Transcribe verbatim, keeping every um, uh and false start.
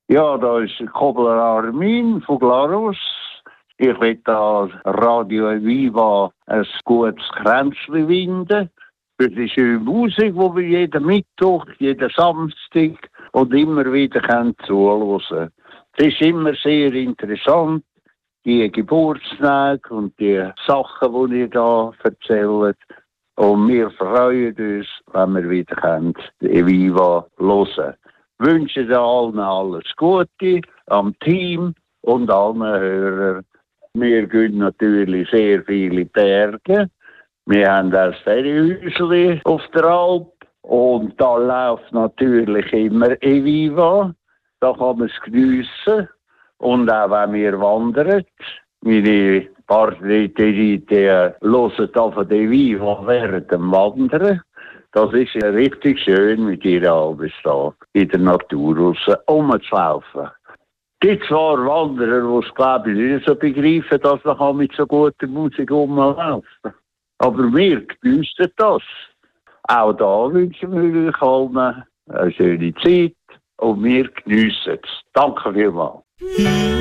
Ja, da ist Kobler Armin von Glarus. Ich will da Radio Viva ein gutes Kränzchen winden. Für die schöne Musik, die wir jeden Mittwoch, jeden Samstag und immer wieder zuhören können. Es ist immer sehr interessant, die Geburtstage und die Sachen, die ihr da erzählt. Und wir freuen uns, wenn wir wieder die Viva hören. Ich wünsche allen alles Gute, am Team und allen Hörern. Wir gehen natürlich sehr viele Berge. Wir haben das Ferienhäuschen auf der Alp und da läuft natürlich immer Eviva. Da kann man es geniessen. Und auch wenn wir wandern, meine Partnerin, die, die hören da von Eviva während dem Wandern. Das ist richtig schön mit ihr abends da in der Natur raus rumzulaufen. Es gibt zwar Wanderer, die es glaube ich nicht so begreifen, dass man mit so guter Musik rumlaufen kann. Aber wir geniessen das. Auch da wünschen wir euch allen eine schöne Zeit und wir geniessen es. Danke vielmals.